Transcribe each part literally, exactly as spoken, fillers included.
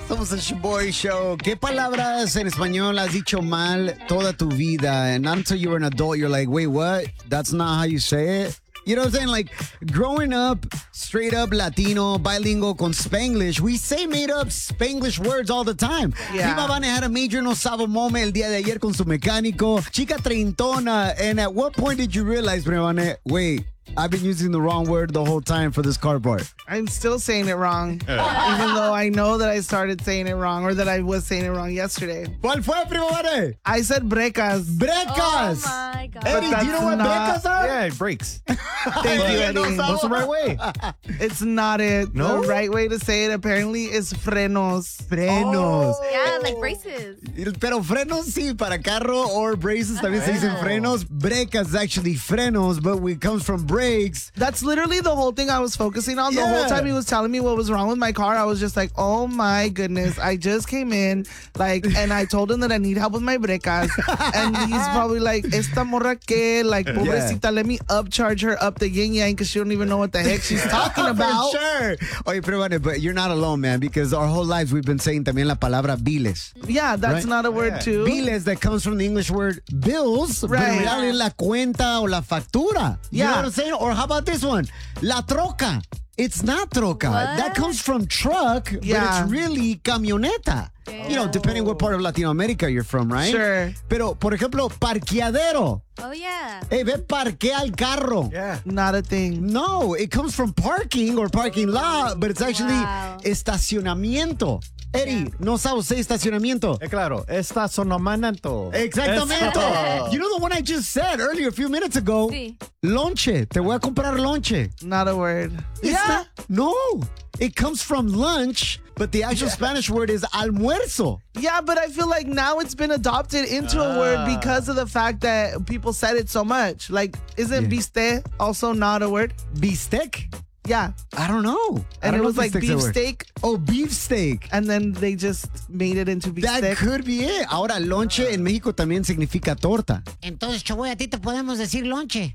Somos el Shaboy Show. ¿Qué palabras en español has dicho mal toda tu vida? And not until you were an adult, you're like, wait, what? That's not how you say it? You know what I'm saying? Like, growing up, straight up Latino, bilingual con Spanglish, we say made up Spanglish words all the time. Yeah. Prima Vane had a major no sabo moment el día de ayer con su mecánico. Chica treintona. And at what point did you realize, Prima Vane, wait, I've been using the wrong word the whole time for this car part? I'm still saying it wrong, even though I know that I started saying it wrong or that I was saying it wrong yesterday. ¿Cuál fue, Prima Vane? I said brecas. Brecas. Oh my God. Eddie, do you know what That's brecas are? Yeah, it breaks. Thank you, Eddie. What's the right way? It's not it. No? The right way to say it apparently is frenos. Frenos. Yeah, like braces. Pero frenos sí, para carro or braces también se dicen frenos. Brecas is actually frenos, but it comes from brakes. That's literally the whole thing I was focusing on. The Yeah. whole time he was telling me what was wrong with my car, I was just like, oh my goodness. I just came in, like, and I told him that I need help with my brecas. And he's probably like, esta morra que, like, pobrecita, let me upcharge her up the yin yang because she don't even know what the heck she's talking about. For sure. Oye, pero bueno, but you're not alone, man, because our whole lives we've been saying también la palabra biles. Yeah, that's Right? not a word Yeah. too. Biles that comes from the English word bills, Right. pero en realidad es la cuenta o la factura. You know Yeah. what I'm saying? Or how about this one? La troca. It's not troca. What? That comes from truck, Yeah. but it's really camioneta. You know, depending what part of Latin America you're from, right? Sure. Pero, por ejemplo, parqueadero. Oh, yeah. Hey, ve, parquea el carro. Yeah. Not a thing. No, it comes from parking or parking lot, but it's actually Wow. estacionamiento. Eddie, no sabe usted estacionamiento. Eh, claro, estacionamiento. Exactamente. Eso. You know the one I just said earlier a few minutes ago? Sí. Lonche. Te voy a comprar lonche. Not a word. It's Yeah. not- no. It comes from lunch, but the actual Spanish word is almuerzo. Yeah, but I feel like now it's been adopted into a word because of the fact that people said it so much. Like, isn't Yeah. biste also not a word? Bistec? Yeah. I don't know. I And don't it know was if like bistec's a beef word. steak, Oh, beefsteak. and then they just made it into beef That steak. could be it. Ahora, lonche en México también significa torta. Entonces, Chaboy, a ti te podemos decir lonche.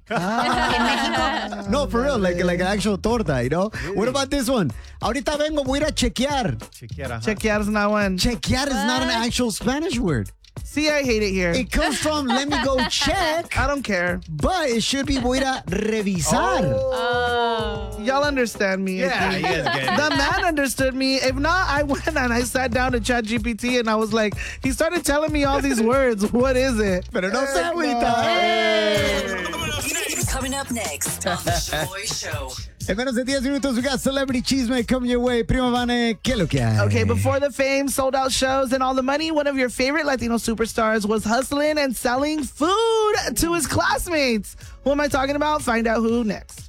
No, for real, like, like an actual torta, you know? What about this one? Ahorita vengo, voy a ir a chequear. Chequear, ajá. Chequear's not one. Chequear is not an actual Spanish word. See, I hate it here. It comes from let me go check, I don't care. but it should be voy a ir a revisar. Y'all understand me. I Yeah, think. you guys get it. The man understood me. If not, I went and I sat down to Chat G P T and I was like, he started telling me all these words. What is it? Pero no se agüita. Coming up next on the Shaboy Show. En menos de diez minutos, we got Celebrity Chisme coming your way. Prima Vane, ¿qué es lo que hay? Okay, before the fame, sold out shows, and all the money, one of your favorite Latino superstars was hustling and selling food to his classmates. Who am I talking about? Find out who next.